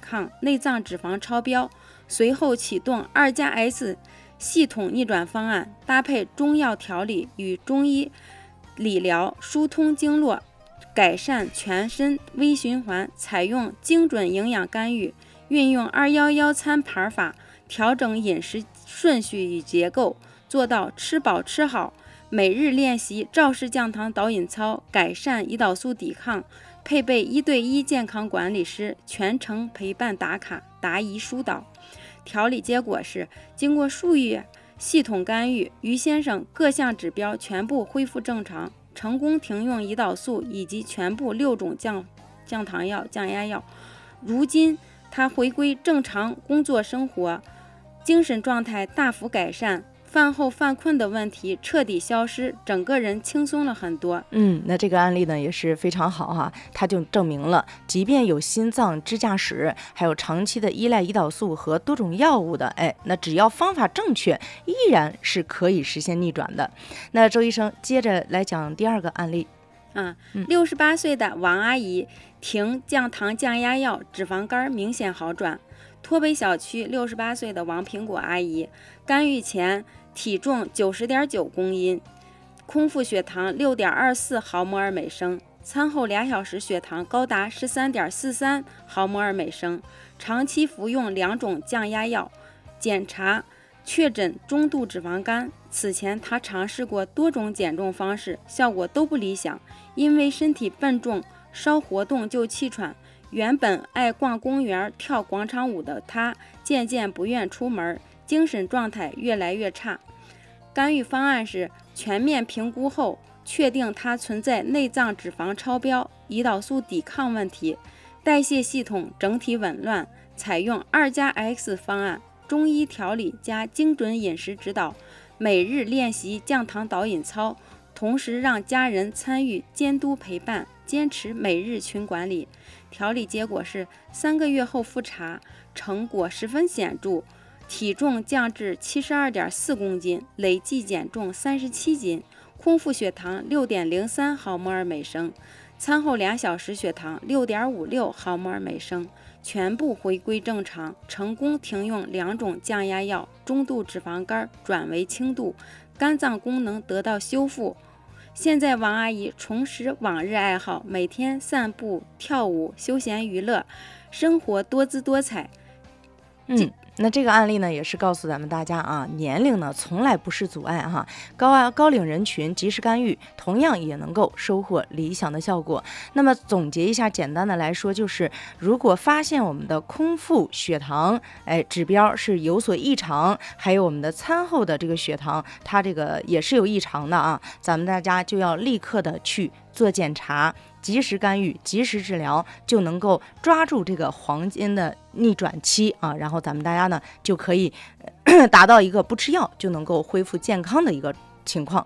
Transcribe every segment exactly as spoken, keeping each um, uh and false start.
抗内脏脂肪超标，随后启动 二加 S 系统逆转方案，搭配中药调理与中医理疗，疏通经络，改善全身微循环，采用精准营养干预，运用二一一餐盘法，调整饮食顺序与结构，做到吃饱吃好。每日练习赵氏降糖导引操，改善胰岛素抵抗，配备一对一健康管理师，全程陪伴打卡，答疑疏导。调理结果是，经过数月系统干预，于先生各项指标全部恢复正常，成功停用胰岛素以及全部六种降降糖药、降压药。如今他回归正常工作生活，精神状态大幅改善，饭后犯困的问题彻底消失，整个人轻松了很多。 嗯，那这个案例呢也是非常好哈，它就证明了，即便有心脏支架史，还有长期的依赖胰岛素和多种药物的，哎，那只要方法正确，依然是可以实现逆转的。那周医生接着来讲第二个案例。 啊，六十八岁的王阿姨停降糖降压药，脂肪肝明显好转。脱北小区六十八岁的王苹果阿姨，干预前体重九十点九公斤，空腹血糖六点二四毫摩尔每升，餐后俩小时血糖高达十三点四三毫摩尔每升，长期服用两种降压药，检查确诊中度脂肪肝。此前他尝试过多种减重方式，效果都不理想，因为身体笨重，稍活动就气喘。原本爱逛公园、跳广场舞的他，渐渐不愿出门，精神状态越来越差。干预方案是全面评估后，确定他存在内脏脂肪超标、胰岛素抵抗问题，代谢系统整体紊乱，采用 二加 X 方案，中医调理加精准饮食指导，每日练习降糖导引操，同时让家人参与监督陪伴，坚持每日群管理。调理结果是三个月后复查，成果十分显著，体重降至七十二点四公斤，累计减重三十七斤，空腹血糖六点零三毫摩尔每升，餐后两小时血糖六点五六毫摩尔每升，全部回归正常，成功停用两种降压药，中度脂肪肝转为轻度，肝脏功能得到修复。现在王阿姨重拾往日爱好，每天散步、跳舞、休闲娱乐，生活多姿多彩。 嗯，那这个案例呢，也是告诉咱们大家啊，年龄呢从来不是阻碍哈，高高龄人群及时干预，同样也能够收获理想的效果。那么总结一下，简单的来说，就是如果发现我们的空腹血糖，哎，指标是有所异常，还有我们的餐后的这个血糖，它这个也是有异常的啊，咱们大家就要立刻的去做检查，及时干预，及时治疗，就能够抓住这个黄金的逆转期啊，然后咱们大家呢就可以达到一个不吃药就能够恢复健康的一个情况。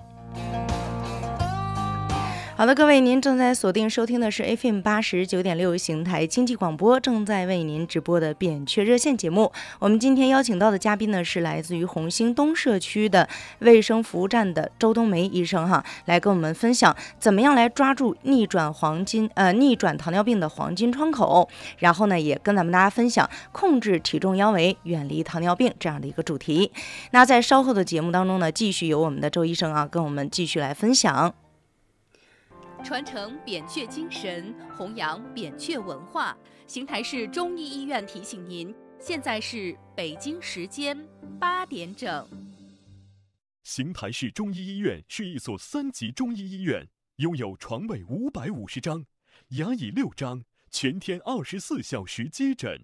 好的，各位，您正在锁定收听的是 F M 八十九点六邢台经济广播，正在为您直播的扁鹊热线节目。我们今天邀请到的嘉宾呢，是来自于红星东社区的卫生服务站的周冬梅医生哈，来跟我们分享怎么样来抓住逆转黄金呃逆转糖尿病的黄金窗口，然后呢，也跟咱们大家分享控制体重腰围，远离糖尿病这样的一个主题。那在稍后的节目当中呢，继续由我们的周医生啊，跟我们继续来分享。 传承扁鹊精神，弘扬扁鹊文化。邢台市中医医院提醒您，现在是北京时间八点整。 邢台市中医医院是一所三级中医医院，拥有床位五百五十张，牙椅六张，全天二十四小时接诊。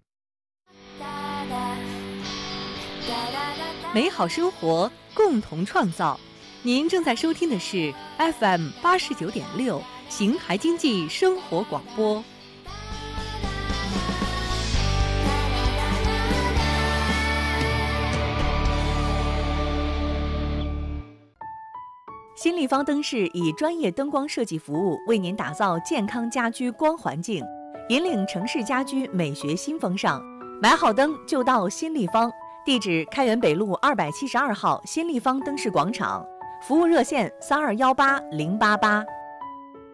美好生活，共同创造。您正在收听的是 F M 八十九点六邢台经济生活广播。新立方灯饰以专业灯光设计服务为您打造健康家居光环境，引领城市家居美学新风尚。买好灯就到新立方，地址开元北路二百七十二号新立方灯饰广场。服务热线三二幺八零八八。